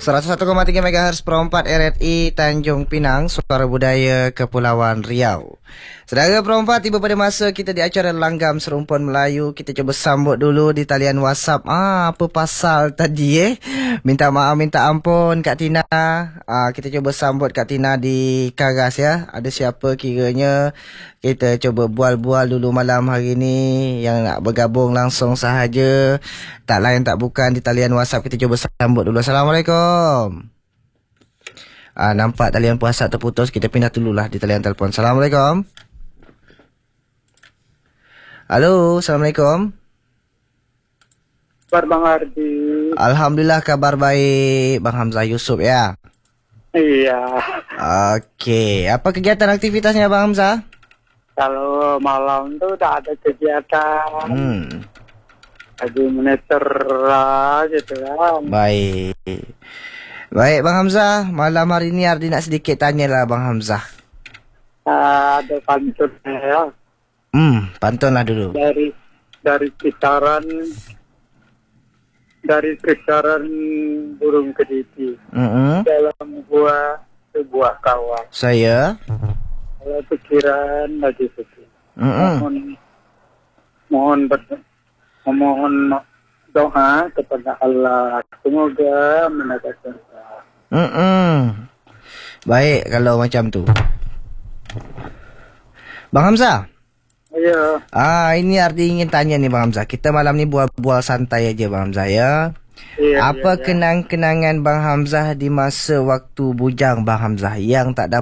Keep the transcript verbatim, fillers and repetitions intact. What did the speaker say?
seratus satu koma tiga megahertz per empat R R I Tanjung Pinang, Suara Budaya Kepulauan Riau. Saudara perempat, tiba pada masa kita di acara Langgam Serumpun Melayu. Kita cuba sambut dulu di talian WhatsApp. Ah, apa pasal tadi eh? Minta maaf, minta ampun Kak Tina. Ah, kita cuba sambut Kak Tina di Karas ya. Ada siapa kiranya? Kita cuba bual-bual dulu malam hari ni. Yang nak bergabung langsung sahaja. Tak lain tak bukan di talian WhatsApp. Kita cuba sambut dulu. Assalamualaikum. Ah, nampak talian WhatsApp terputus. Kita pindah dululah di talian telefon. Assalamualaikum. Halo, Assalamualaikum. Kabar Bang Ardi. Alhamdulillah kabar baik. Bang Hamzah Yusof ya. Iya. Okey, apa kegiatan aktivitasnya Bang Hamzah? Kalau malam tuh tak ada kegiatan. Hmm. Lagi monitor lah gitu kan. Baik. Baik Bang Hamzah, malam hari ni Ardi nak sedikit tanyalah Bang Hamzah. Uh, ada pantun ya. Hmm, pantunlah dulu. Dari dari kisaran dari kisaran burung kediri. Mm-hmm. Dalam gua sebuah kawah. Saya. Kalau pikiran lagi sedih. Mm-hmm. Mohon mohon ber, memohon doa kepada Allah. Semoga mendapatkan. Mm-hmm. Baik kalau macam tu. Bang Hamzah. Ya. Ah, ini Ardi ingin tanya nih Bang Hamzah. Kita malam ni bual-bual santai aja Bang Hamzah ya. Ya, Apa ya, ya. kenang-kenangan Bang Hamzah di masa waktu bujang Bang Hamzah yang tak